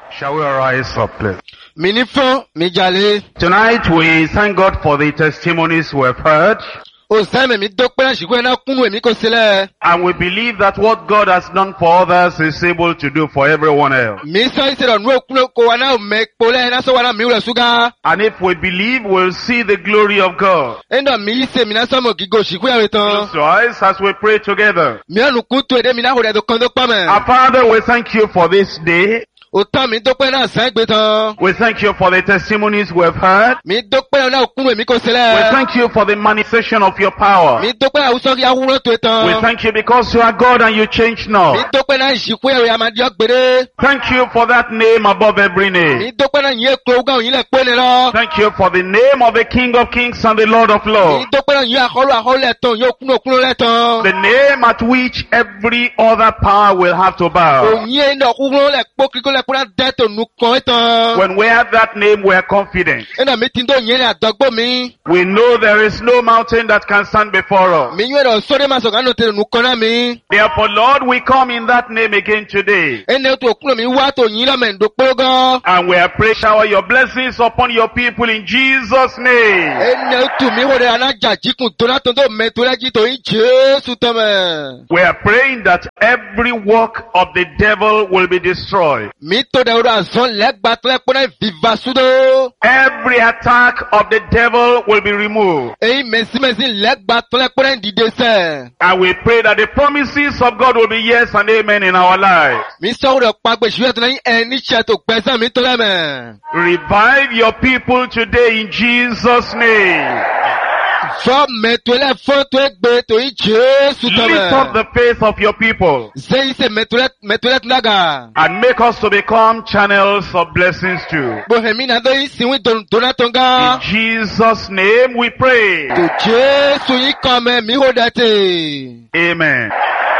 Shall we rise up, please? Minifon, mijale. Tonight we thank God for the testimonies we have heard. Osame mi dokpela shikwe na kunu emi ko sele. And we believe that what God has done for others is able to do for everyone else. Mi so ise do nu okulo ko wana me pole na so wana mi ure suga. And if we believe, we'll see the glory of God. Endo mi ise mi na so mo gigo shikwe awetan. Close your eyes as we pray together. Mi anu kutu ede mi na hore do kondo pa me. Our Father, we thank you for this day. Otan mi dokpe na san gbe tan. We thank you for the testimonies we have heard. Mi dokpe na okunu emi ko We sele. thank you for the manifestation of your power. Mi dokpe na usori awuro to We etan. thank you because you are God and you change Mi not. dokpe na shikwe awe amadi ogbere. Thank you for that name above every name. Mi dokpe na yin eklo uga yin le pe ni lo. Thank you for the name of the King of Kings and the Lord of Mi Lords. dokpe na yin akolo le tan, yin okunu le tan. The name at which every other power will have to bow. Onye ndo kuglo le po kriko le pura deto nu kon etan. When we have that name, we are confident. Ena mi tindo yen le adogbo mi. We know there is no mountain that can stand before us. Mi yen do sore ma so gano te nu kon na mi. Therefore, Lord, we come in that name again today. Ene to okulo mi wa to yin lo me ndo pogo. And we are praying shower your blessings upon your people in Jesus' name. Ene tu mi hore anaja jikun to na to do me to laji to yin Jesu to me. We are praying that every work of the devil will be destroyed. Mi to de ora zon le gba to le pona viva sudo. Every attack of the devil will be removed. Eyi mesi le gba to le pona dide se. And we pray that the promises of God will be yes and amen in our lives. Mi so ro pa gbe siwe to na yin eni se to gbesan mi to le me. Revive your people today in Jesus' name. So me to le fon to egbe to yin Jesu to Lift up me. the faith of your people Zeyi se me to le naga. and make us to become channels of blessings too. Bohemi na do yin siwin donatonga. In Jesus' name we pray. To Jesu yin kome mi ho dete. Amen.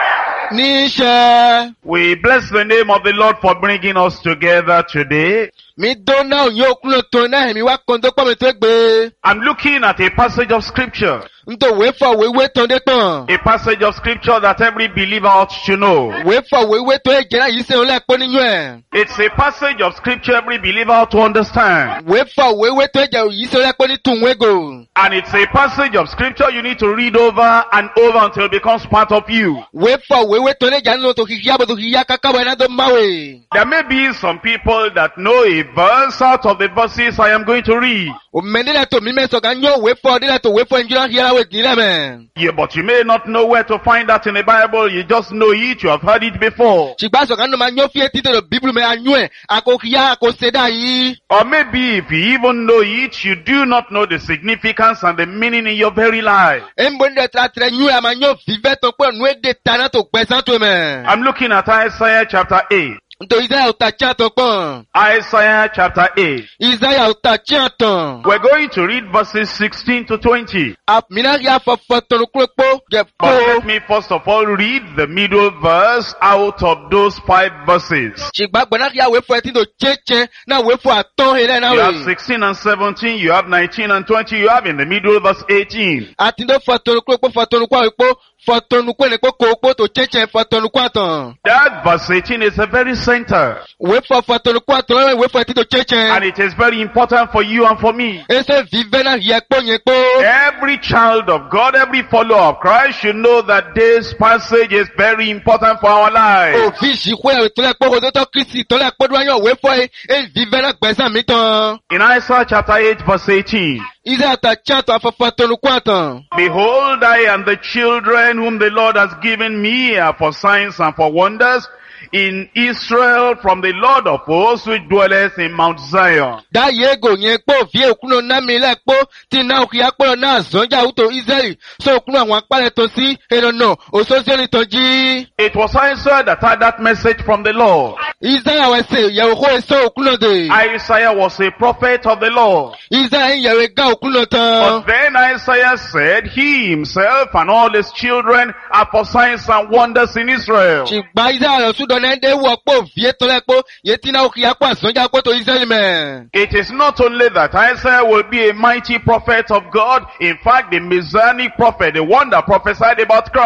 Nisha. We bless the name of the Lord for bringing us together today. Mi dona onye okulo to na hemi wa kondo pa me to egbe. I'm looking at a passage of scripture. Nto we ton de ton. A passage of scripture that every believer ought to know. We to eje na yi se o le po ninu e. It's a passage of scripture every believer ought to understand. We to eje yi se o le po ni tun wego. And it's a passage of scripture you need to read over and over until it becomes part of you. We to eje no to hiya bo to hiya kaka bo na do mawe. There may be some people that know a verse out of the verses I am going to read. O menile to mi me so ga nyo we enjira hiya we dile me. Yeah, but you may not know where to find that in the Bible. You just know it. You have heard it before. Chigba so ga no ma nyo fie ti to Bible me anyo e. Ako hiya ako seda yi. Or maybe if you even know it, you do not know the significance and the meaning in your very life. Embo nde tra nyo ya ma nyo vive to po nu e de tana to gbesan to me. I'm looking at Isaiah chapter 8. Nto Isaiah o ta cha to pon. Isaiah chapter 8. Isaiah o ta cha ton. We're going to read verses 16 to 20. Mina ya fo ton kpo je But let po. me first of all read the middle verse out of those 5 verses. Chigba gbona ya we fo ti do cheche na we fo aton hele na You have we. 16 and 17, you have 19 and 20, you have in the middle verse 18. Ati do fo ton kwa ne ko to cheche fo ton kwa ton. That verse 18 is the very center. We fo ton we fo ti do cheche. And it is very important for you and for me. Ese vive na ye po yen po. Every child of God, every follower of Christ should know that this passage is very important for our O lives. fi si kwe to le po ko to Kristi to le po do yan we fo e vive na gbesan mi ton. In Isaiah chapter 8 verse 18, Isaiah ta cha to fo ton kwa ton. behold, I and the children whom the Lord has given me are for signs and for wonders in Israel from the Lord of hosts which dwelleth in Mount Zion. Da yego yen po vie okuno na mi le po ti na oki apolo na zonja uto Israel so okuno awon apale to si enono ososioni to ji. It was Isaiah that had that message from the Lord. Isaiah we se ye ho eso okuno de. Isaiah was a prophet of the Lord. Isaiah ye we ga okuno But tan. then Isaiah said, he himself and all his children are for signs and wonders in Israel. Chigba Isaiah lo su do na de wo po vie to le po ye ti na oki apa zonja po to Israel me. It is not only that Isaiah will be a mighty prophet of God. In fact, the messianic prophet, the one that prophesied about Christ,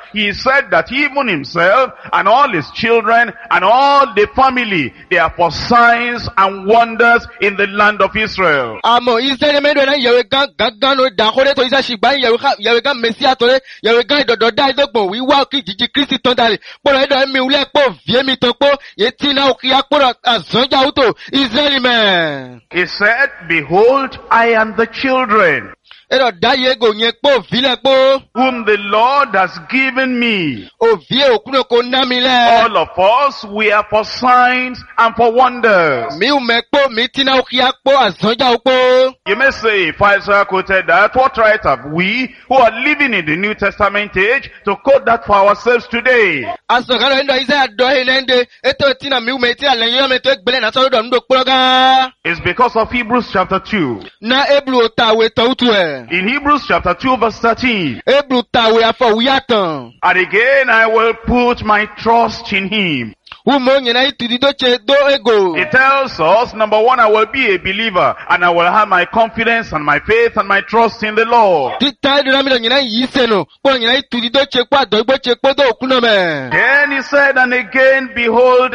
he said that even himself and all his children and all the family, they are for signs and wonders in the land of Israel. Àmọ́ Israẹli mẹ́rin náà yẹ̀wé gángan ló dàkórè tó iṣẹ́ ṣìgbà yẹ̀wé gán Mẹ́síà tó lé yẹ̀wé gán ìdọ̀dọ̀ dá ìdọ́gbọ̀n wíwá kí jìjì Kristi tán dalè. Pọ̀lọ̀ ẹ̀dọ̀ ẹ̀mí wúlẹ̀ pọ̀ fìyẹ́mi tán pọ̀ yẹtí náà kí á pọ̀lọ̀ àzọ́jà wútò Israẹli mẹ́. He said, behold, I am the children Ẹ̀dọ̀ dáyé gò yẹn pọ̀ fílẹ̀ pọ̀. whom the Lord has given me. Òfìyè òkúnnà kò ná mi lẹ̀. All of us, we are for signs and for wonders. Mi ò mẹ́ pọ̀ mi tí náà kí á pọ̀ àzọ́jà pọ̀. You may say, if Isaiah quoted that, what right have we who are living in the New Testament age to quote that for ourselves today? Asọ̀kálọ̀ ẹ̀dọ̀ Isaiah dọ̀ ẹ̀ lẹ́ndẹ̀ ètò tí náà mi ò mẹ́ tí àlẹ́ yọ̀ mẹ́ tó gbẹ́lẹ̀ náà sọ́dọ̀ ńdò kpọ́lọ́gá. It's because of Hebrews chapter 2. Na Ebru tàwé tọ̀wútù ẹ̀. In Hebrews chapter 2 verse 13. Ebru tàwé afọ̀wúyàtàn. And again I will put my trust in him. Wúmo nyina ìtùdí tó ṣe dó ego. It tells us, number one, I will be a believer and I will have my confidence and my faith and my trust in the Lord. Títà ìdúrà mi lọ nyina yìí sẹ́nu. Pọ̀ nyina ìtùdí tó ṣe pọ̀ àdó igbó ṣe pọ̀ tó òkú náà mẹ́. Then he said, and again, behold,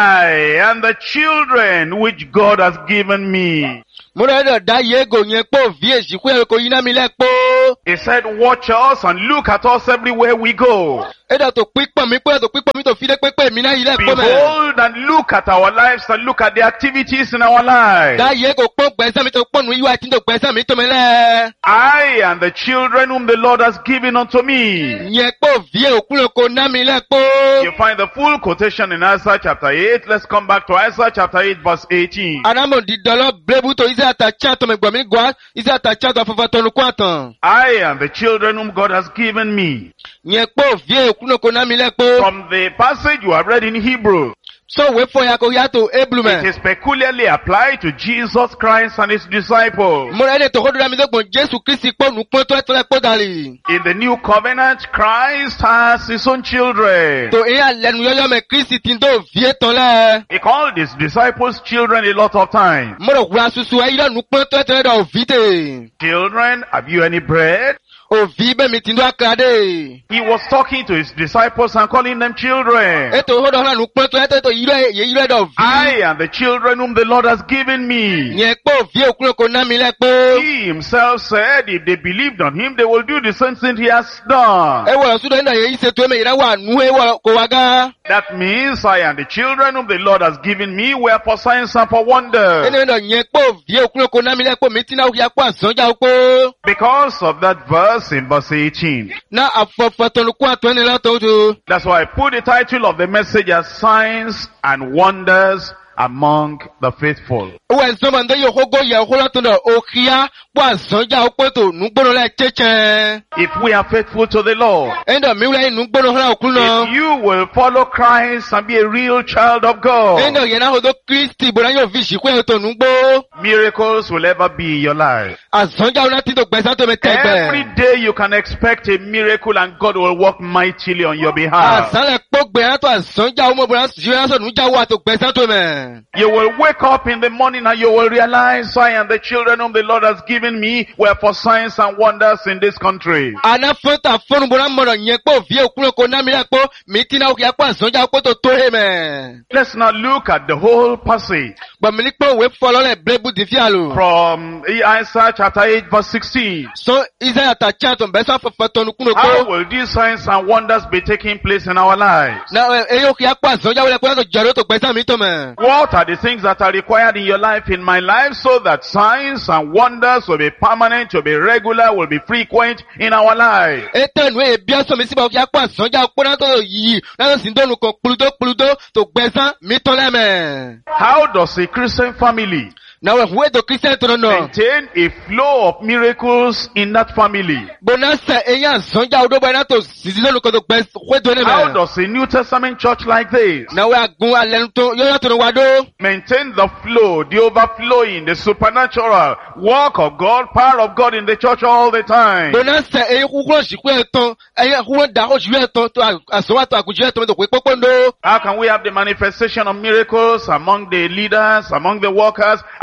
I and the children which God has given me. Mo rẹ̀ ẹ̀dọ̀ dá yé ego yẹn pọ̀ fi èsì kú ẹ̀rọ kò yín náà mi lẹ̀ pọ̀. He said, watch us and look at us everywhere we go. Ẹ̀dọ̀ tó pípọ̀ mi pé ẹ̀dọ̀ pípọ̀ mi tó fi dé pépé mi náà yìí lẹ̀ pọ̀ mẹ́. Behold and look at our lives and look at the activities in our lives. Dá yé ego pọ̀ gbẹ̀sẹ̀ mi tó pọ̀ nù yíwá tí tó gbẹ̀sẹ̀ mi tó mi lẹ̀. I and the children whom the Lord has given unto me. Yẹn pọ̀ fi òkú lọ kò ná mi lẹ̀ pọ̀. You find the full quotation in Isaiah chapter 8. Let's come back to Isaiah chapter 8 verse 18. Anamọ̀dì dọ̀lọ́ bẹ́bù tó iṣẹ́ àtàchá tó mẹ̀gbọ̀n mi gbọ́ iṣẹ́ àtàchá tó afọ́fọ́ tó nukú àtàn. I and the children whom God has given me. Yẹn pọ̀ fi òkú lọ kò ná mi lẹ̀ pọ̀. From the passage you have read in Hebrew, Sọ̀wé fọ ya kò yàtọ̀ Eblu it mẹ́. is peculiarly applied to Jesus Christ and his disciples. Mo rẹ̀ ẹ́ dẹ̀ tó kó dúró mi lọ́gbọ̀n Jésù Kristi pọ̀ nù pọ́n tó ẹ̀tọ́ ẹ̀pọ̀ dàlì. In the new covenant, Christ has his own children. Tò eyín àlẹ́nu yọ́yọ́ mẹ́ Kristi ti ń dó fi é tán lẹ̀. He called his disciples children a lot of times. Mo rẹ̀ wúra susu ẹ̀ yíyọ́ nù pọ́n tó ẹ̀tọ́ ẹ̀dọ̀ òfì dè. Children, have you any bread? Òfì bẹ́ẹ̀ mi ti ń dó àkàdé. He was talking to his disciples and calling them children. Ètò ìhódò ọ̀hún nù pọ́n tó ẹ̀tọ́ yíyọ́ ẹ̀dọ̀ òfì. I and the children whom the Lord has given me. Yẹn pọ̀ fi òkú lọ kò ná mi lẹ̀ pọ̀. He himself said if they believed on him, they will do the same thing he has done. Ẹ wọ̀rọ̀ súdọ̀ ẹ̀dọ̀ yẹn ṣètò ẹ̀mẹ̀ yìí wà nù ẹ̀ wọ̀ kò wá gá. That means I and the children whom the Lord has given me were for signs and for wonders. Ẹni ẹ̀dọ̀ yẹn pọ̀ fi òkú lọ kò ná mi lẹ̀ pọ̀ mi tí náà yà pọ̀ àsánjà pọ̀. Because of that verse in verse 18. Na àfọ̀fọ̀ tọ̀nùkú àtọ̀ ẹni látọ̀ tó. That's why I put the title of the message as Signs and Wonders Among the Faithful. Owó ẹ̀sán máa ń dẹ́ yóò kókó yẹ kó látọ̀dọ̀ òkìá pọ̀ àsánjà pọ̀ tó nùgbọ́nà lẹ̀ chẹ́chẹ́. If we are faithful to the Lord, Ẹ̀dọ̀ mi wúlẹ̀ nùgbọ́nà hàn òkú lọ. if you will follow Christ and be a real child of God, Ẹ̀dọ̀ yẹn náà hodó Kristi bọ̀dá yóò fi ṣìkú ẹ̀ tó nùgbọ́. miracles will ever be in your life. Àsánjà wọn láti tó gbẹ̀sán tó mi tẹ̀gbẹ̀. Every day you can expect a miracle and God will work mightily on your behalf. Àsálẹ̀ pọ̀ gbẹ̀yà tó àsánjà ọmọ bọ̀dá ṣìṣẹ́ sọ̀nù jáwọ́ àtò gbẹ̀sán tó mẹ̀. You will wake up in the morning and you will realize I and the children whom the Lord has given me were for signs and wonders in this country. Ana fọ́ntà fọ́nù bọ̀dá mọ̀rọ̀ yẹn pọ̀ fi òkú lọ kò ná mi lẹ̀ pọ̀ mi tí náà kì í pọ̀ àsánjà pọ̀ tó tó hé mẹ̀. Let's now look at the whole passage Gbọ̀mìlì pé òwe fọlọ́lẹ̀ bẹ́ẹ̀bù di fi àlò. from Isaiah chapter 8 verse 16. So Isaiah àtàchá tó bẹ́sà fọ̀fọ̀ tó nukú lọ How kó. will these signs and wonders be taking place in our lives? Na eyín kì í pọ̀ àsánjà wọlé pé jọ̀rọ̀ tó gbẹ̀sán mi tó mẹ̀. What are the things that are required in your life, in my life, so that signs and wonders will be permanent, will be regular, will be frequent in our lives? Ètò ìwé ebi ọ̀sán mi síbà kì í pọ̀ àsánjà pọ̀ náà tó yìí náà sì ń dọ́nu kan kpuludó tó gbẹ̀sán mi tó lẹ́mẹ̀. How does a Christian family Na wẹ̀ tó Christian tó nọ. maintain a flow of miracles in that family? Bona sẹ eyín àsánjà odó bọ̀ náà tó sisi lọ́nu kan tó gbẹ̀ tó How lẹ́mẹ̀. does a New Testament church like this Na wẹ̀ àgùn alẹ́nu tó yọ́yọ́ tó wá dó. maintain the flow, the overflowing, the supernatural work of God, power of God in the church all the time? Bona sẹ eyín kúkúrò ṣìkú ẹ̀ tán eyín kúkúrò dàkó ṣìkú ẹ̀ tán tó àsánwà tó àkùjẹ́ ẹ̀ tán tó pé pọ́pọ́ ndó. How can we have the manifestation of miracles among the leaders, among the workers,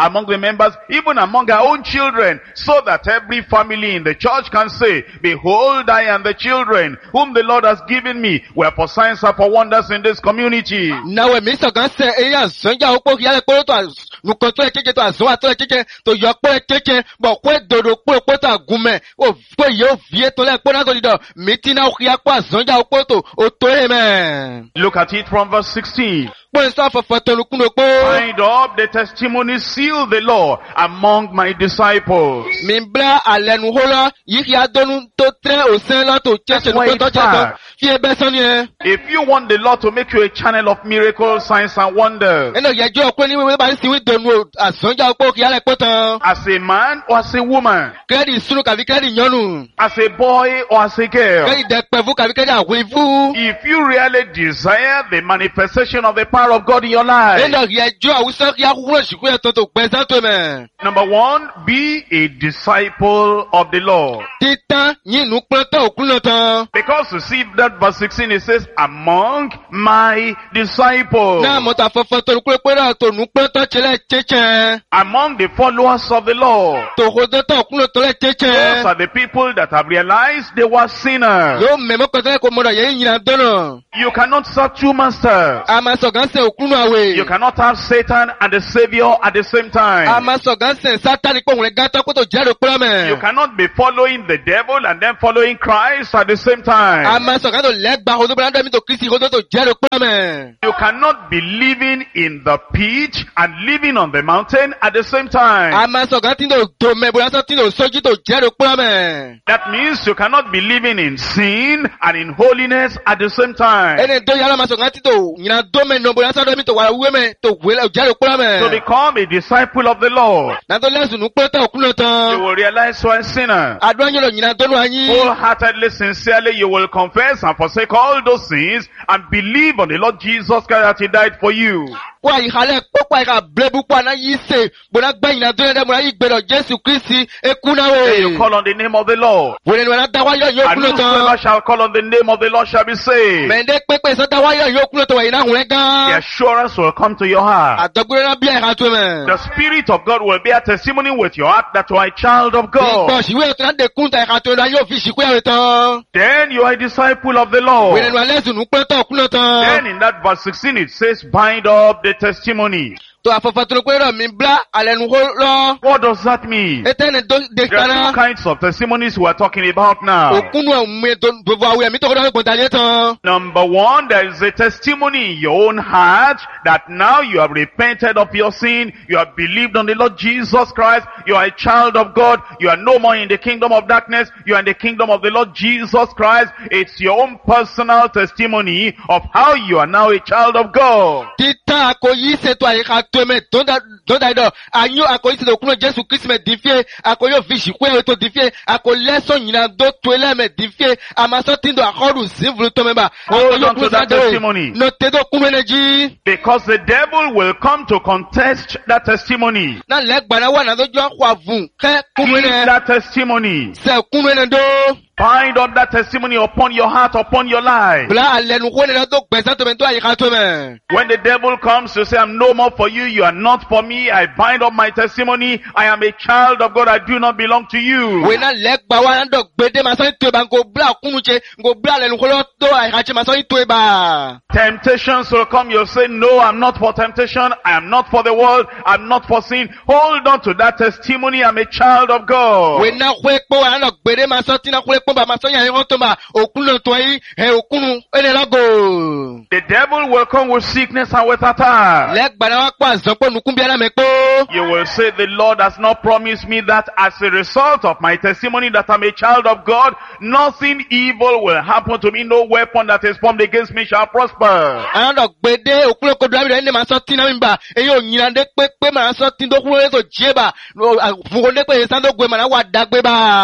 among the members, even among our own children, so that every family in the church can say, behold, I and the children whom the Lord has given me were for signs and for wonders in this community. Nawe misa ganse eya zonja opo yale poro to nuko to ekeke to azo to ekeke to yo po ekeke bo kwe dodo po to agume o pe yo vie to le po na to lido mitina o ya po zonja opo to o to amen. Look at it from verse 16. Po so for to nukuno po. Bind up the testimony, seal the law among my disciples. Mimbla alenu hola yi ya donu to tre o sen la to cheche no to cheche fie be so ni. If you want the Lord to make you a channel of miracles, signs and wonders, Eno ye jo ko ni we ba si we donu azonja opo ki ale potan. as a man or as a woman, Kredi sunu ka vi kredi nyonu. as a boy or as a girl, Kredi de pevu ka vi kredi awivu. if you really desire the manifestation of the power of God in your life, Eno ye jo awuso ki akukuro siku ye to pesa to me. number one, be a disciple of the Lord. Titan yin nu plotan okuno tan. Because you see that verse 16, it says, among my disciples. Na mo ta fofo to ku pe ra to nu plotan chele cheche. Among the followers of the Lord. To hodo to okuno to le Those cheche. are the people that have realized they were sinners. Yo memo ko te ko mo ra ye yin dono. You cannot serve two masters. Ama so ganse okuno awe. You cannot have Satan and the Savior at the same time. Ama so ganse Satan ko won gata ko to jero kura You me. cannot be following the devil and then following Christ at the same time. Ama so ganse legba hodo branda mi to Kristi hodo to jero kura me. You cannot be living in the pit and living on the mountain at the same time. Ama so ganse do do me bura so ti do soji to jero kura me. That means you cannot be living in sin and in holiness at the same time. Ene do yala ma so ganse to nyina do me no bura so do mi to wa we me to wele jero kura To me. become a disciple of the Lord, Na to lesu nu plotan okuno you tan. will realize you are a sinner. Ado nyelo nyina do no anyi. Wholeheartedly, sincerely, you will confess and forsake all those sins and believe on the Lord Jesus Christ that He died for you. Kwa ihale popa ika blebu kwa na yise. Bona gba nyina do ne mo ra igbero Jesu Kristi ekuna Then you we. call on the name of the Lord, Wele ni wana dawa yo and okuno tan. whosoever shall call on the name of the Lord shall be saved. Mende pepe so dawa yo okuno to wa ina hun The gan. assurance will come to your heart. Adogbere na bia ika to me. The Spirit of God will bear testimony with your heart that you are a child of Igbo God. siwe to na de kunta ika to na yo fi siku ya tan. Then you are a disciple of the Lord. Wele ni wana lesu nu plotan okuno Then tan. in that verse 16 it says, bind up the testimony. To afofatoro pe ro mi bla alenu ho lo. What does that mean? Etene do de There are two kana. kinds of testimonies we are talking about now. Okunu me do bo awe mi to ko do ko tale tan. Number one, there is a testimony in your own heart that now you have repented of your sin, you have believed on the Lord Jesus Christ, you are a child of God, you are no more in the kingdom of darkness, you are in the kingdom of the Lord Jesus Christ. It's your own personal testimony of how you are now a child of God. Tita akoyi se to ayika to me don da do anyo akoyi se to kuno Jesu Kristi me difie akoyo fishi ku e to difie akoleso nyina do to ele me difie amaso tindo akoru zivulu to me ba Hold on to that testimony. no te do kuno energy Because the devil will come to contest that testimony. na legba na wa na do jo kwa vun ke kuno Keep ne that testimony. se kuno ne do Bind up that testimony upon your heart, upon your life. bla alenu ko ne do gbesa to me to ayika to me When the devil comes to say, I'm no more for you, you are not for me, I bind up my testimony, I am a child of God, I do not belong to you. we na legba wa na do gbede ma so to ba go bla kunu che go bla alenu ko lo to ayika che ma so to ba. Temptations will come, you'll say, no, I'm not for temptation, I am not for the world, I'm not for sin. Hold on to that testimony, I'm a child of God. We na kwe po wa na gbede ma so ti na kwe po ba ma so yan yo to ba okunu to yi he okunu ene lago The devil will come with sickness and with attack. le gba na wa pa zan po nukun bi ara me po You will say, the Lord has not promised me that as a result of my testimony that I'm a child of God, nothing evil will happen to me, no weapon that is formed against me shall prosper. an do gbede okunu ko do abi ne ma so ti na mi ba e yo yin de pe ma so ti do kunu le so je ba fu ko ne pe san do gbe ma na wa dagbe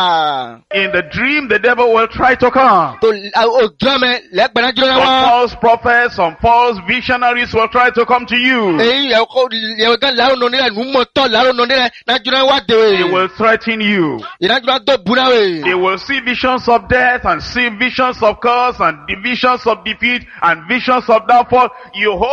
ba In the dream, the devil will try to come. to o jo me le gba na jiro na Some wa false prophets, some false visionaries will try to come to you. e ye ko ye ga la no ni nu mo to la no ni na jiro na wa de They we will threaten you. ina jiro do bu na we They will see visions of death and see visions of curse and visions of defeat and visions of downfall. You hold on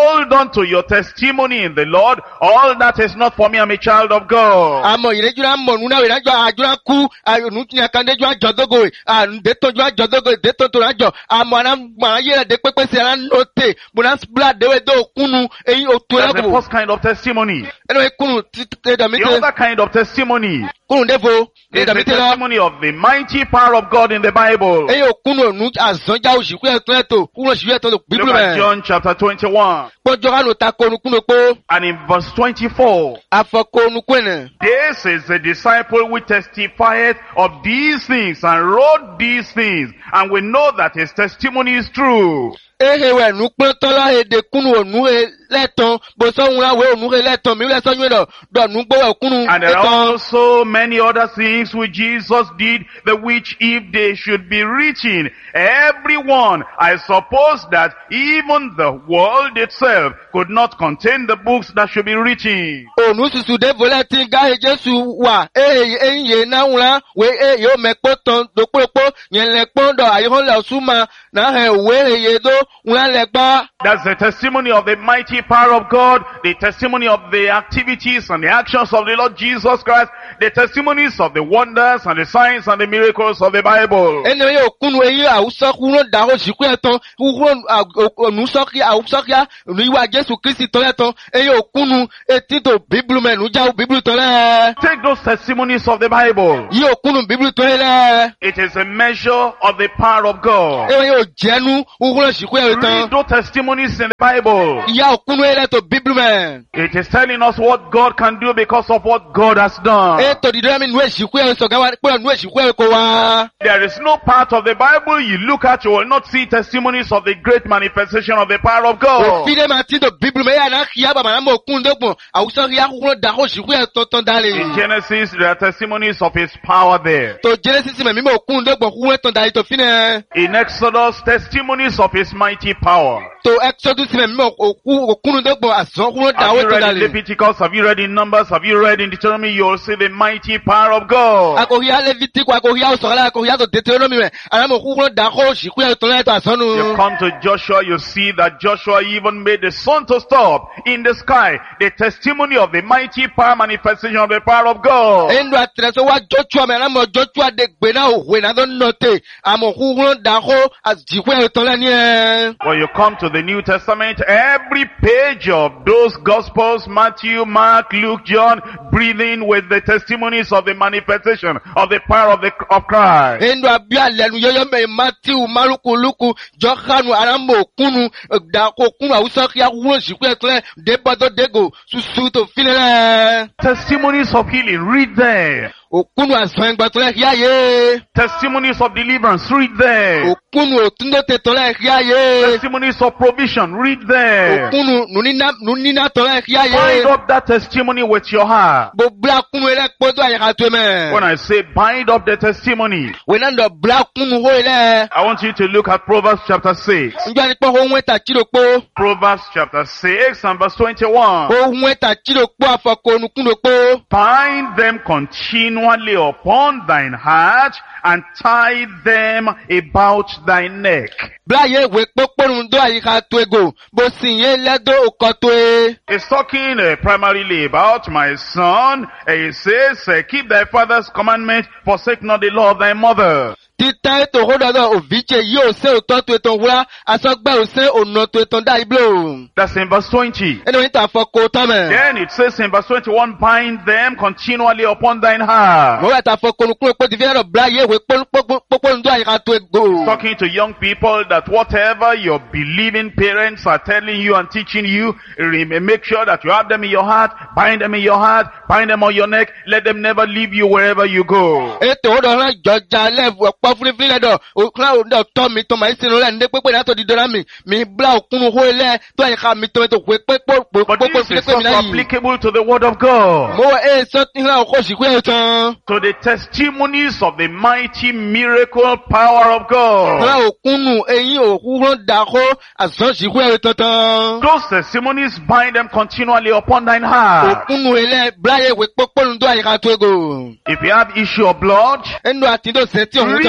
on to your testimony in the Lord. All that is not for me. I'm a child of God. Àmọ̀ ìrẹ́júra mọ̀ nínú àwọn ìrẹ́jọ́ àjọra kú àyọ̀nùkìyàn kan déjọ́ àjọ̀dógò àdètòjọ́ àjọ̀dógò ìdètòtò àjọ àmọ̀ àmọ̀ ayélujára dé pépé sí ara nọ́ọ̀tẹ̀ bùnà bùnà déwé dé òkúnu eyín òtún That's the ẹ̀kọ́. first kind of testimony. Ẹnu ìkúnu títẹ̀ The dàmítẹ̀ other kind of testimony kúnu défo is the dàmítẹ̀ lọ. testimony of the mighty power of God in the Bible. Eyín òkúnu ònú àzọ́njà òṣìkú ẹ̀tún ẹ̀tọ́ kúnu òṣìkú ẹ̀tọ́ Look bíbélì at mẹ́. John chapter 21 Pọ́jọ́ kánú ta konu kúnu pé and in verse 24. afọkonu kúnẹ̀. This is the disciple which testifieth of these things and wrote these things, and we know that his testimony is true. Ehewe nu kple tɔla ede kunu onu he lɛtɔn bosɔn ŋla we onu he lɛtɔn mi wle sɔ nyuie dɔ nugbo we kunu And there are etɔn. also many other things which Jesus did, the which if they should be written, everyone, I suppose that even the world itself could not contain the books that should be written. Onu susu de volɛ ti ga he Jesu wa eyin ye na ŋla we eye o mɛ kpɔ tɔn dokpokpo nye le kpɔ dɔ ayi hɔn le suma na he we he ye do ŋla le gba. That's the testimony of the mighty power of God, the testimony of the activities and the actions of the Lord Jesus Christ, the testimonies of the wonders and the signs and the miracles of the Bible. Ene ye okunu eyi awusɔ kunu da ho siku etɔn kunu onusɔki awusɔkia nuyiwa Jesu Kristi tɔn etɔn eye okunu eti to bibulu mɛ nujawu bibulu tɔn lɛ. Take those testimonies of the Bible. Yi okunu bibulu tɔn ye lɛ. It is a measure of the power of God. Ewe ye o jɛnu kunu siku ye Read tɔn. those testimonies in the Bible. Ya okunu ye lɛ to bibulu mɛ. It is telling us what God can do because of what God has done. E to didɔ mi nu esiku ye sɔgɛ wa kpɛ nu esiku ye ko wa. There is no part of the Bible you look at, you will not see testimonies of the great manifestation of the power of God. Òfin de ma ti to bibulu mɛ ya na kia baba na mo okunu de gbɔn awusɔkia kunu da ho siku ye tɔntɔn da In le. Genesis, there are testimonies of His power there. To Genesis mɛ mi mo okunu de gbɔn kunu tɔn da le to fi nɛ. In Exodus, testimonies of His mighty power. To Exodus mɛ mi mo okunu de gbɔn azɔn kunu da Have ho you tɔn read da in le. Leviticus? Have you read in Numbers? Have you read in Deuteronomy? You will see the mighty power of God. Akohia Levitiku akohia osɔgɔla akohia to Deuteronomy mɛ anamo kunu da ho siku ye tɔn lɛ to You azɔnu. come to Joshua, you see that Joshua even made the sun to stop in the sky. The testimony of the mighty power manifestation of the power of God. Endo atreso wa Joshua mɛ anamo Joshua de gbe na òwe na do nɔte amo kunu da ho aziku ye tɔn lɛ niɛ. When you come to the New Testament, every page of those Gospels, Matthew, Mark, Luke, John, breathing with the testimonies of the manifestation of the power of Christ. Endo abi alɛnu yɔyɔ mɛ Matthew Maruku Luku Jɔhanu anamo kunu da ko kunu awusɔkia kunu siku ye tɔn lɛ debɔdɔ dego susu to fi lɛ. Testimonies of healing, read there. Okunu azɔn gbɛtɔ lɛ hia ye. Testimonies of deliverance, read there. Okunu otundo te tɔ lɛ hia ye. Testimonies of provision, read there. Okunu nunina tɔ lɛ hia Bind ye. up that testimony with your heart. Bo bla kunu yɛ lɛ kpɔdɔ ayaka to When mɛ. I say bind up the testimony, Wena dɔ bla kunu ho yi lɛ. I want you to look at Proverbs chapter 6. Njɔ ni kpɔ ho ŋue ta tsi do kpo. Proverbs chapter 6 and verse 21. Ho ŋue ta tsi do kpo afɔko nukun do kpo. Bind them continually upon thine heart and tie them about thy neck. Bla ye we kpokponu do ayika to ego. Bo si ye lɛ do okɔ to ye. It's talking primarily about my son. He says, keep thy father's commandment, forsake not the law of thy mother. Tita eto ho dɔdɔ ovitse yi o se otɔ to etɔn wura asɔgbɛ o se onɔ to etɔn da iblo. That's in verse 20. Ɛni wọ́n ta afɔko tɔ mɛ. Then it says in verse 21, bind them continually upon thine heart. Mo wɛ ta afɔko nukun ekpo ti fi ɛrɔ bla ye we kpokponu do ayika to ego. Talking to young people that whatever your believing parents are telling you and teaching you, make sure that you have them in your heart, bind them in your heart, bind them on your neck, let them never leave you wherever you go. Eto ho dɔ hã jɔdza lɛ kpɔ firifiri lɛ dɔ okura o dɔ tɔ mi tɔ ma esi no lɛ nde kpekpe na tɔ di do la mi bla okunu ho lɛ to ayika mi tɔ eto ho kpekpe But this is firikpe mi also na yi. applicable to the word of God. Mo wɛ sɔ hã o ko siku yɛ tán. To the testimonies of the mighty miracle power of God. Kura okunu eyin okuru da ho azɔn siku yɛ tán. Those testimonies bind them continually upon thine heart. Okunu elɛ bla ye we kpokponu do ayika to ego. If you have issue of blood, Endo ati do se ti ohun read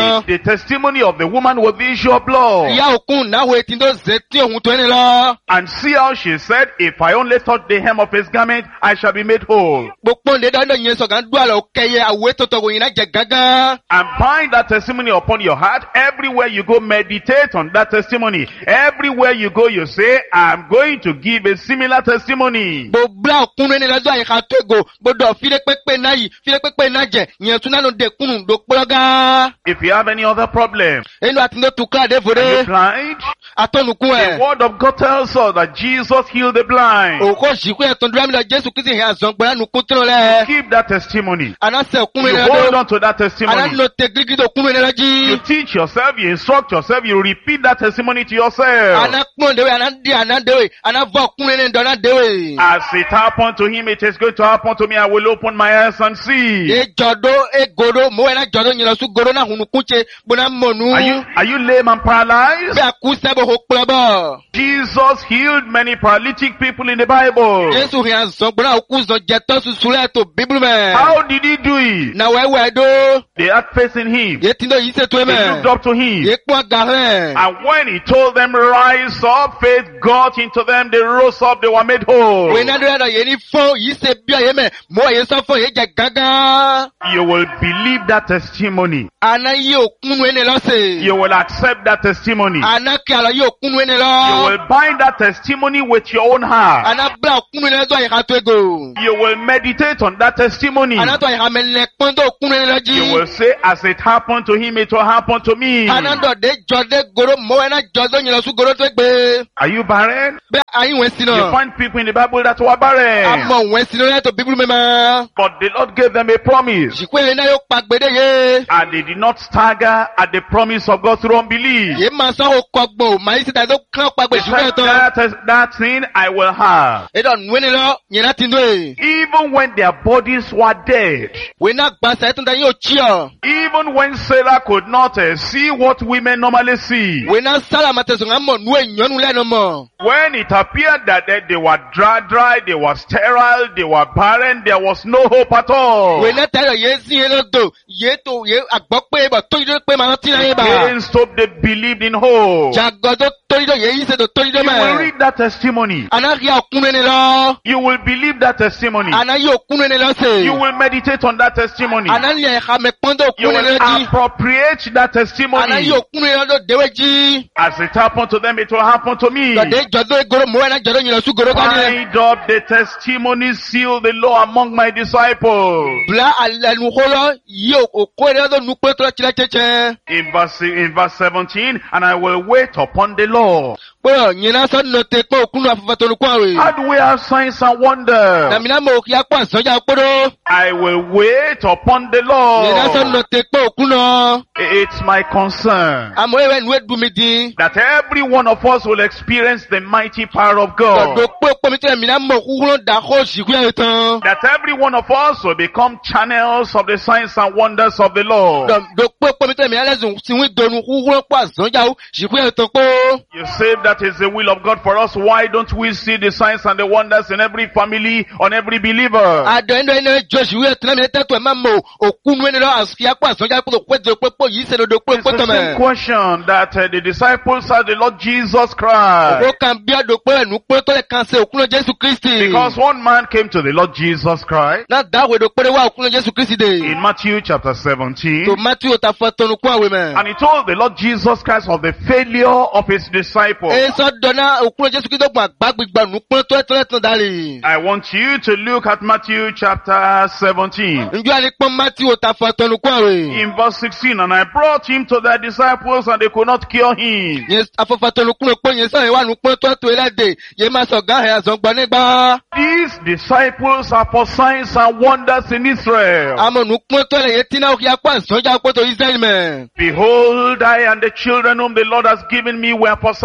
tán. the testimony of the woman with the issue of blood. Ìyá òkun náwó etí tó zè tí òun tó ẹni lọ. And see how she said, if I only touch the hem of his garment, I shall be made whole. Gbogbo ndé dáná yẹn sọ̀gán dúà lọ kẹyẹ àwòé tọ̀tọ̀ wòyìn náà jẹ gángan. And bind that testimony upon your heart. Everywhere you go, meditate on that testimony. Everywhere you go, you say, I'm going to give a similar testimony. Gbogbo òkun ẹni lọ́jọ́ àyíká tó ego gbọdọ̀ fílẹ̀ pépé náà yìí fílẹ̀ pépé náà jẹ ìyẹn tún náà ló dé kúnnù ló pọ́lọ́gá. If you have any other problem, Inú àti ní tukọ̀ are you àdéfòdé blind? atọ́nukún The ẹ̀. word of God tells us that Jesus healed the blind. Òkò ṣìkú ẹ̀ tó ń dúró mi lọ Jésù Kristi ìhìn àzọ̀ngbọ̀n nù kún tó lẹ̀. Keep that testimony. Anásẹ̀ òkun You ẹni hold lọ́dọ̀. on to that testimony. Anásẹ̀ tẹ gírígírí òkun ẹni lọ́jí. You teach yourself, you instruct yourself, you repeat that testimony to yourself. Anakpọ̀ndewe, anadewe, anavọ̀ òkun ẹni dọ̀nàdewe. As it happened to him, it is going to happen to me. I will open my eyes and see. Ejọ̀dọ̀ egodo mọ̀wé náà jọ̀dọ̀ yìnyín lọ́sùn godo náà hùnú kúnṣe gbóná mọ̀nù. Are you lame and paralyzed? Bí a kú sẹ́bọ̀ hó kpọ̀lọ́bọ̀. Jesus healed many paralytic people in the Bible. Jésù hìn àzọ̀ gbóná òkú zọ̀ jẹ̀tọ́ susù rẹ̀ tó bíbélù mẹ́. How did he do it? Na wẹ́wẹ́ dó. They had faith in him. Yé tí ndó yìí ṣètò They mẹ́. looked up to him. Yé kpọ́n ga rẹ̀. And when he told them, rise up, faith got into them. They rose up, they were made whole. Wé náà dúró yé ní fún yìí ṣe bí ọ̀yẹ́ mẹ́. Mọ̀ yé sọ fún yé jẹ gángan. You will believe that testimony. Àná yí òkun ẹni lọ́sẹ̀. You will accept that testimony. Àná kí àlọ́ yí òkun ẹni You lọ. will bind that testimony with your own heart. Àná bíra òkun ẹni lọ́jọ́ àyíká tó ego. You will meditate on that testimony. Àná tó àyíká mẹ́lẹ̀ pọ́n tó òkun ẹni lọ́jí. You will say, as it happened to him, it will happen to me. Àná dọ̀dé jọdé goro mọ́ ẹ̀ná jọdó yìnyín lọ́sùn goro tó gbé. Are you barren? Bẹ́ẹ̀ ayé wẹ̀ sí You náà. find people in the Bible that were barren. Àmọ̀ wẹ̀ sí náà tó bíbélù mẹ́mẹ́. But the Lord gave them a promise. Ṣìkú èrè náà yóò pa gbèdé yé. And they did not stagger at the promise of God through unbelief. Yé máa sọ òkò gbò, màá yí síta tó kán pa gbè They ṣùgbọ́n said, ẹ̀tọ́. that thing I will have. Èdè ọ̀nùwé ni lọ, yẹn náà ti ń dó e. Even when their bodies were dead. Wé náà gbà sẹ́yìn tó ń da yóò chí ọ. Even when Sarah could not see what women normally see. Wé náà sára màtẹ̀sùn á mọ̀ nú èèyàn lẹ́nu mọ̀. When it appeared that they were dry, they were sterile, they were barren, there was no hope at all. Wé náà tẹ̀lé yé sí yé lọ́dọ̀, yé tó yé àgbọ̀ pé bọ̀ tó yí dó pé màá tí náà yé bà. Against hope they believed in hope. Jàgọ̀dọ̀ tó yí dó yé yí sèdò tó yí dó You will mẹ́. read that testimony. Àná rí òkun ẹni lọ. You will believe that testimony. Àná yí òkun ẹni lọ sè. You will meditate on that testimony. Àná ní ẹ̀ka mẹ́pọ́n tó You òkun ẹni will lọ jí. appropriate that Àná testimony. yí òkun ẹni lọ́dọ̀ déwé jí. As it happened to them, it will happen to me. Dọ̀dé jọ̀dọ̀ egoro mọ̀ ẹ̀ná jọ̀dọ̀ yìnyín lọ́sùn goro gánilẹ̀. Bind up the testimony, seal the law among my disciples. Bla alẹ́nuhólọ́ yí òkú ẹni lọ́dọ̀ nù pé tó tilẹ̀ tẹ́tẹ́. In verse 17, and I will wait upon the law. Pé ọ̀nyìnà sọ́nà tẹ pé òkun náà fífa tó nukú àwẹ̀. How do we have signs and wonders? Nàmínà mọ̀ òkè apá àsọ́jà kpọ́dọ̀. I will wait upon the Nyìnà law. sọ́nà tẹ pé òkun náà. It's my concern Àmọ́ ẹ̀wẹ̀ nù ẹ̀dùn mi dín. that every one of us will experience the mighty power of God. Dọ̀dọ̀ pé pọ́mi tí ẹ̀mínà mọ̀ kúkúrú dà kó ṣìkú yẹn tán. That every one of us will become channels of the signs and wonders of the Lord. Dọ̀dọ̀ pé pọ́mi tí ẹ̀mínà lẹ́sùn tí wọ́n dọ̀nù kúkúrú pọ̀ àsọ́jà ṣìkú yẹn tán pé. You say that is the will of God for us. Why don't we see the signs and the wonders in every family, on every believer? Àdọ̀ ẹ̀nà jọ ṣìkú yẹn tán mi tẹ́tọ̀ ẹ̀ máa mọ̀ òkun ẹni lọ àsìkí apá àsọ́jà pé yìí ṣe dodo pé It's the same tọ̀mẹ̀. question that the disciples asked the Lord Jesus Christ. Ó kàn bí àdó pé ẹ̀nu pé tó lè kàn ṣe òkun náà Jésù Kristi. Because one man came to the Lord Jesus Christ Náà dáwọ̀ èdò péré wá òkun náà Jésù Kristi dé. in Matthew chapter 17. Tó Matthew ta fọ́ tọnu kún àwẹ̀ mẹ́. And he told the Lord Jesus Christ of the failure of his disciples. Èso dọ̀nà òkun náà Jésù Kristi gbọ̀n àgbàgbìgbà nù pọ́n tó ẹ̀tọ́ ẹ̀tọ́ dálì. I want you to look at Matthew chapter 17. Njọ́ àlè pọ́n Matthew ta fọ́ tọnu kún àwẹ̀. In verse 16, and I brought him to their disciples and they could not cure him. Yẹn afọ́fọ́ tọnu kún pọ́n yẹn sọ̀rọ̀ ìwà nù pọ́n tó ẹ̀tọ́ ẹ̀lẹ́dẹ̀. Yẹn máa sọ̀ gán ẹ̀ àzọ̀gbọ́n nígbà. These disciples are for signs and wonders in Israel. Àmọ̀ nù pọ́n tó ẹ̀lẹ́ yẹn tí náà kí apá àsọ̀jà pọ́tò Israẹli mẹ́. Behold, I and the children whom the Lord has given me were for signs and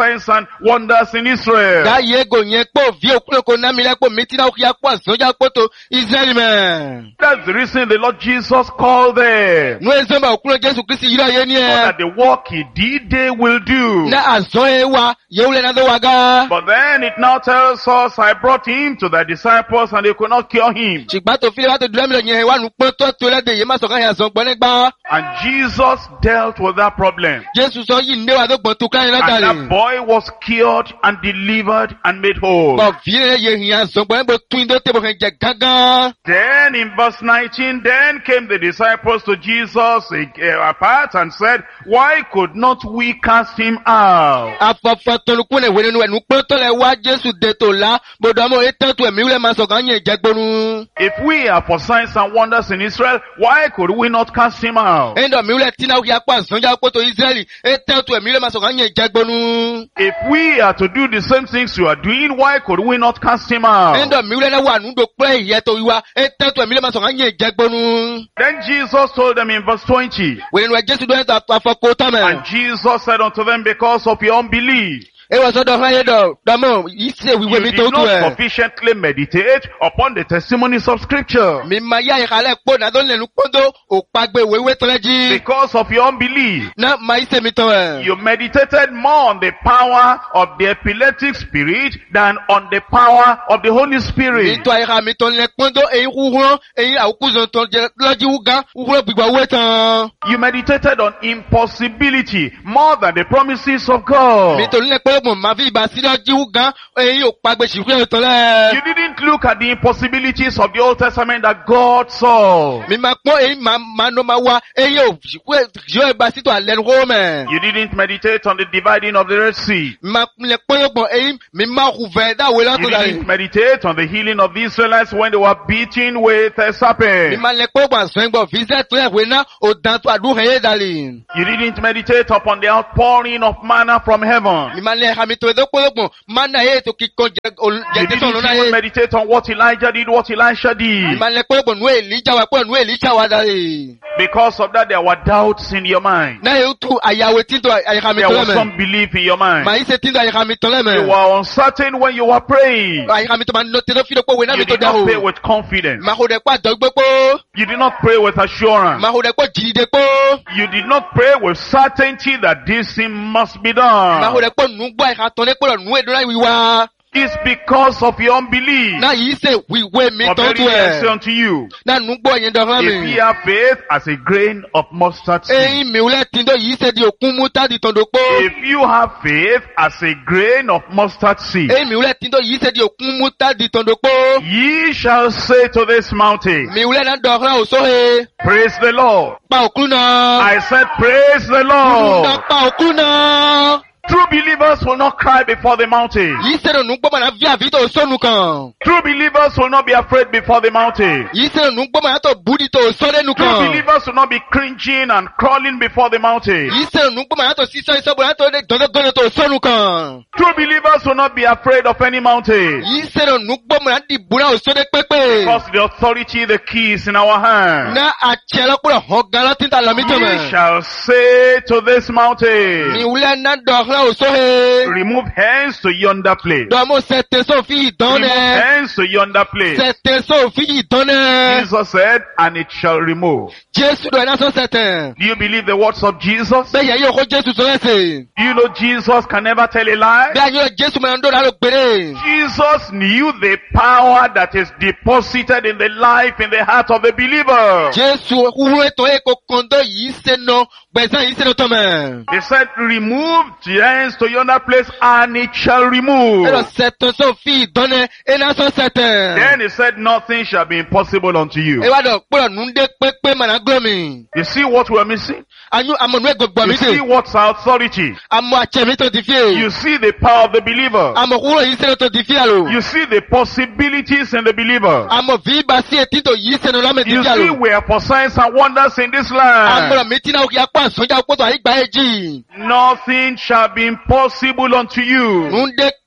wonders in Israel. Ga yego yẹn pọ̀ vi òkúrò kò náà mi lẹ́pọ̀ mi tí náà kí á pọ̀ àsánjá pọ̀tò Israẹli mẹ́. That's the reason the Lord Jesus called them. Nu ezemba òkúrò Jésù Kristi yìí láyé ní So ẹ. that the work he did, they will do. Na àzọ́ ẹ wa, yẹ́wúlẹ̀ náà tó wà gá. But then it now tells us, I brought him to the disciples and they could not cure him. Ṣùgbọ́n tó fi lè wá tó dúró mílíọ̀nù yẹn wà nù pọ́n tó tó lẹ́dẹ̀ yìí má sọ̀kan yẹn àzọ́ gbọ́n nígbà. And Jesus dealt with that problem. Jésù sọ yìí ndé wa tó gbọ́n tó káyìn And látàrí. that boy was cured and delivered and made whole. Bọ̀ fìyẹ́ yẹ hìyàn àzọ́ gbọ́n níbo tún indó tébò kẹ́ jẹ gángan. Then in verse 19, then came the disciples to Jesus apart and said, why could not we cast him out? Afọ̀fọ̀ tọ̀nukún lè wé nínú ẹ̀nu pọ́n tó lẹ̀ wá Jésù dé tó la. Bọ̀dọ̀ àmọ́ ètò ẹ̀tọ́ ẹ̀mí wílẹ̀ máa sọ̀kan yẹn ìjẹ́gbónú. If we are for signs and wonders in Israel, why could we not cast him out? Ẹ̀ndọ̀ mi wílẹ̀ tí náà kí apá àsánjá pọ̀tò Ísírẹ́lì. Ètò ẹ̀tọ́ ẹ̀mí wílẹ̀ máa sọ̀kan yẹn ìjẹ́gbónú. If we are to do the same things you are doing, why could we not cast him out? Ẹ̀ndọ̀ mi wílẹ̀ náà wà nùdó pẹ́ ìyẹ́tọ̀ ìwà. Ètò ẹ̀tọ́ ẹ̀mí wílẹ̀ máa sọ̀kan yẹn ìjẹ́gbónú. Then Jesus told them in verse 20, Wèé nù ẹ̀ Jésù dọ́ ẹ̀tọ̀ àfọ̀kọ́ tọ́mẹ̀. and Jesus said unto them, because of your unbelief, Ewa sọ́dọ̀ fáyé dọ̀ dọ́mọ̀ yìí ṣe wíwé you mi did tó tú not ẹ̀. sufficiently meditate upon the testimonies of Scripture. Mi ma yá ìkàlẹ̀ pọ̀ náà tó lẹ̀nu pọ́ndó òpàgbé wéwé tọ́lẹ̀ jí. Because of your unbelief, Náà ma yí ṣe mi tán ẹ̀. you meditated more on the power of the epileptic spirit than on the power of the Holy Mi Spirit. tó àyíká mi tán lẹ̀ pọ́ndó èyí húhúrán èyí àwòkúzọ̀ tán jẹ lọ́jí wúgá húhúrán gbígbà wé tán. You meditated on impossibility more than the promises of God. Mi tó lẹ̀ pé mo máa fi ìbá sí lọ́jí wúgá èyí òpàgbé ṣìfúrẹ́ tán lẹ̀. You didn't look at the impossibilities of the Old Testament that God saw. Mi ma pọ́n èyí máa nọ ma wá èyí ò ṣìfúrẹ́ yóò ìbá sí tó àlẹ́nu kó mẹ́. You didn't meditate on the dividing of the Red Sea. Mi ma lẹ̀ pọ́n yóò gbọ̀n èyí mi máa hù fẹ́ dáwé You látọ̀ dàrí. didn't meditate on the healing of the Israelites when they were beaten with a Mi serpent. ma lẹ̀ pọ́n gbọ̀n sọ́yìn gbọ̀n fi sẹ́ tó ẹ̀wé náà ò dán tó àdúrà yé dàrí. You didn't meditate upon the outpouring of manna from heaven. Mi ma lẹ̀ ẹ̀ka mi tó ẹ̀dọ́ pọ́lọ́gbọ̀n máa náà yé ètò kíkọ́ You jẹ́ tẹ́sán didn't lọ́nà even yé. meditate on what Elijah did, what Elisha Mi did. ma lẹ̀ pọ́lọ́gbọ̀n nù èlíjà wa pọ́lọ́ nù èlíjà wa dàrí. Because of that, there were doubts in your mind. Náà yóò tú àyàwó tí tó àyíká mi There tó was lẹ́mẹ̀. some belief in your mind. Màá yí ṣe tí tó àyíká mi tó You lẹ́mẹ̀. were uncertain when you were praying. Àyíká mi tó máa nọ tẹ́lẹ̀ fídíò pé òwe náà mi You tó did dá o. not pray with confidence. Màá kò dẹ̀ pọ̀ àdọ́gbé pọ́. You did not pray with assurance. Màá kò dẹ̀ pọ̀ jìdìde pọ́. You did not pray with certainty that this thing must be Màá kò done. dẹ̀ pọ̀ nù gbọ́ àyíká tán ní pọ̀lọ̀ nù èdúrà ìwà. It's because of your unbelief. Náà yìí ṣe wíwé mi For tán verily tó I say ẹ̀. unto you, Náà nù gbọ́ yẹn dọ̀fọ́ if mi. ye have faith as a grain of mustard seed, Eyín mi wúlẹ̀ tí ń dọ̀ yìí ṣe di òkun mú tádì tán dòpó. if you have faith as a grain of mustard seed, Eyín mi wúlẹ̀ tí ń dọ̀ yìí ṣe di òkun mú tádì tán dòpó. ye shall say to this mountain, Mi wúlẹ̀ náà dọ̀fọ́ òṣòhe. praise the Lord. Pa òkú náà. I said, praise the Lord. Náà pa òkú náà. True believers will not cry before the mountain. Yìí ṣe nù gbọ́ màá fi àfi tó sọ́nu kan. True believers will not be afraid before the mountain. Yìí ṣe nù gbọ́ màá tó búdi tó sọ́lẹ́nu True kan. believers will not be cringing and crawling before the mountain. Yìí ṣe nù gbọ́ màá tó sísọ ìsọ́bù náà tó lè dọ́dọ́gọ́dọ́ tó sọ́nu kan. True believers will not be afraid of any mountain. Yìí ṣe nù gbọ́ màá di búra òṣòdè pépè. Because the authority, the key is in our hand. Ná àtsẹ̀ lọ́kùnrin ọ̀gá lọ́tí ta lọ́mí tó We mẹ́. shall say to this Mi mountain, wúlẹ̀ náà dọ̀ọ́rọ̀ òṣòhe. remove hence to yonder place. Dọ̀mú sẹ̀tẹ̀ sófin Remove ìdánlẹ̀. hence to yonder place. Sẹ̀tẹ̀ sófin ìdánlẹ̀. Jesus said, and it shall remove. Jésù dọ̀ iná sọ sẹ̀tẹ̀. Do you believe the words of Jesus? Bẹ́ẹ̀ yẹ yóò kó Jésù sọ lẹ́sẹ̀. Do you know Jesus can never tell a lie? Bẹ́ẹ̀ yóò Jésù mẹ́rin dọ̀rọ̀ àlọ́ gbére. Jesus knew the power that is deposited in the life, in the heart of the believer. Jésù wúwo ètò èkó kọ̀ǹdọ̀ yìí ṣe nọ gbẹ̀sán yìí ṣe nọ tọ́mẹ̀. He said, remove hence to yonder place, and it shall remove. Ẹ̀rọ sẹ̀tọ̀ sófin ìdánlẹ̀ iná sọ sẹ̀tẹ̀. Then he said, nothing shall be impossible unto you. Ewádọ̀ gbọ́dọ̀ nùdé pépé màná gbọ́mi. You see what we're missing? Anú amọ̀nù ẹ̀gbọ̀gbọ̀ mi You see dè. what's our authority? Amọ̀ àtsẹ̀mí tó ti fi. You see the power of the believer. Amọ̀ kúrò yìí ṣe nọ tó ti fi àlò. You see the possibilities in the believer. Amọ̀ fi ibà sí etí tó yìí ṣe nọ lọ́mọ ti You fi see àlò. we are for signs and wonders in this land. Amọ̀rọ̀ mi tí náà kí apá àsọjá pọ̀tọ̀ àyígbá ẹ̀jì. Nothing shall be impossible unto you. Nùdé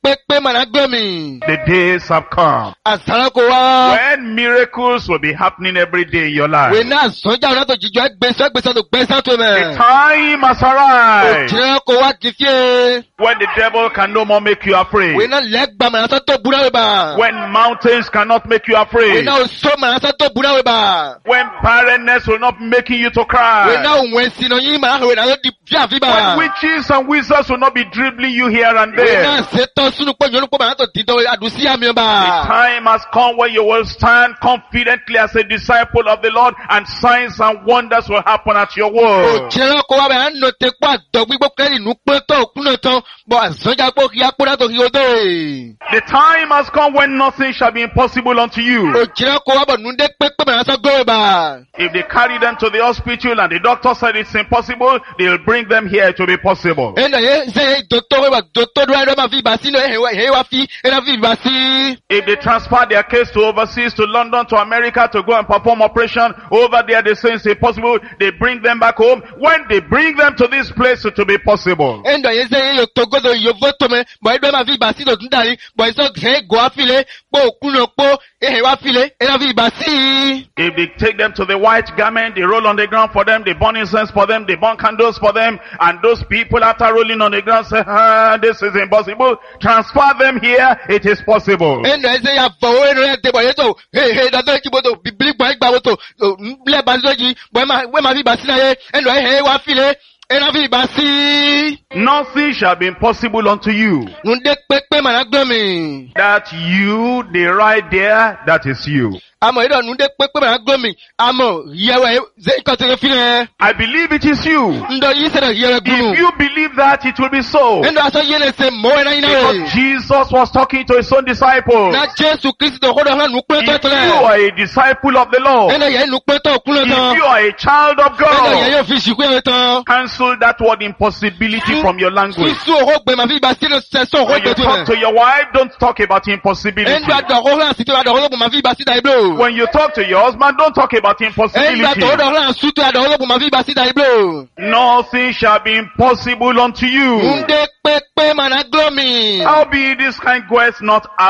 pépé màná gbẹ̀mí. The days have come Àsárá kò wá. when miracles will be happening every day in your life. Wèé náà sọ́jà ọ̀nà tó jíjọ ẹgbẹ́sọ́ tó gbẹ́sọ́ tó The mẹ́. time has arrived Òjìrẹ́ kò wá ti fíè. when the devil can no more make you afraid. Wèé náà lẹ́gbàá màná sọ́ tó búra wèbà. When mountains cannot make you Wèé afraid. náà sọ́ màná sọ́ tó búra wèbà. When barrenness will not be making you to Wèé cry. náà òun ẹ̀sìn náà yín màná wèé náà ló di fíà fíbà. When witches and wizards will not be dribbling you here and Wèé there. náà ṣetán sínú pé yọ̀nù pé màná tó dídọ̀ àdùsí àmì The ọba. time has come when you will stand confidently as a disciple of the Lord and signs and wonders will happen at your word. Òjìrẹ́ kò wá bẹ̀ à ń nọ tẹ́kọ̀ àdọ̀ gbígbó kẹ́rì nù pé tó òkú náà tán. Bọ̀ àsọ́jà pé kí á kó náà tó kí o dé. The time has come when nothing shall be impossible unto you. Òjìrẹ́ kò wá bọ̀ nù dé pépé màná sọ́ gbọ́ wèbà. If they carry them to the hospital and the doctor said it's impossible, they'll bring them here to be possible. Ena ye se doctor wèbà doctor dúró ẹ̀rọ máa fi ìbá sí ní ẹ̀hẹ́ wá fi ẹ̀rọ fi ìbá sí. If they transfer their case to overseas, to London, to America, to go and perform operation over there, they say it's impossible. They bring them back home. When they bring them to this place, it will be possible. Ena ye se yóò togodo yóò voto mẹ́ bọ̀ ẹ̀rọ máa fi ìbá sí lòtún dàrí bọ̀ ẹ̀sọ́ gẹ̀ẹ́ gọ́ àfilẹ̀ pọ̀ òkú náà pọ̀ ẹ̀hẹ́ wá filẹ̀ ẹ̀rọ fi ìbá sí. If they take them to the white garment, they roll on the ground for them, they burn incense for them, they burn candles for them, and those people after rolling on the ground say, this is impossible. Transfer them here, it is possible. Ena ye se ya fọwọ́ ẹ̀rọ ẹ̀ tẹ̀ bọ̀ yẹ́ tó ẹ̀hẹ́ dàtọ̀ ẹ̀kí bọ̀tò bíbélì gbọ̀ ẹ̀gbà bọ̀tò lẹ́ẹ̀bà sọ́jì bọ̀ ẹ̀ máa fi ìbá sí náà yẹ ẹ̀nà ẹ̀hẹ́ wá filẹ̀ ẹ̀rọ fi ìbá sí. Nothing shall be impossible unto you. Nùdé pépé màná gbọ́ mi. That you, the right there, that is you. Àmọ̀ ìdọ̀ nùdé pépé màná gbọ́ mi. Àmọ̀ yẹwẹ̀ ṣe ìkọ̀tẹ̀rẹ̀ fi rẹ̀. I believe it is you. Ndọ̀ yìí sẹ̀rẹ̀ yẹrẹ gbùnù. If you believe that, it will be so. Ndọ̀ aṣọ yẹlẹ ṣe mọ́ ẹ̀ náà yín náà Because rẹ̀. Jesus was talking to his own disciples. Na Jésù Kristo kọ́dọ̀ hàn nùpẹ́ If you tọ́tẹ̀lẹ̀. are a disciple of the Lord, Ẹnà yẹn nùpẹ́ tọ́ òkúlẹ̀ if tán. you are a child of Ẹnà yẹn God, yóò fi ṣìkú ẹ̀rẹ̀ tán. cancel that word impossibility from your language. Sísú òhó gbẹ̀ màá fi ìbá sínú sẹ́sọ̀ òhó When you gbẹ̀tù talk to rẹ̀. your wife, don't talk about impossibility. Ẹndu àdọ̀kọ́ hàn sí tó àdọ̀kọ́ màá fi ìbá sí dàíblò. When you talk to your husband, don't talk about Ẹndu impossibility. àdọ̀kọ́ hàn sí tó àdọ̀kọ́ màá fi ìbá sí dàíblò. Nothing shall be impossible unto you. Ndé pépé màná gbọ́ mi. How be this kind quest not